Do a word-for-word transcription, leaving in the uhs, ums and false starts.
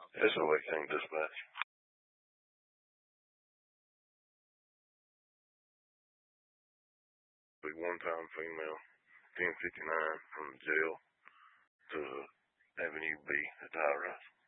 S O A King Dispatch. The one-time female, ten fifty-nine from the jail to Avenue B at the high rise.